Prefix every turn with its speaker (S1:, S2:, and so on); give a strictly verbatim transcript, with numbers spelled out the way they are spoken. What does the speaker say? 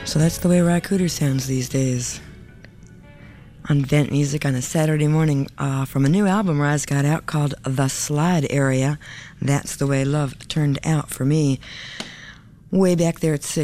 S1: So that's the way Rycooter sounds these days. On Vent Music on a Saturday morning uh, from a new album Rise got out called The Slide Area. That's the way love turned out for me. Way back there at six.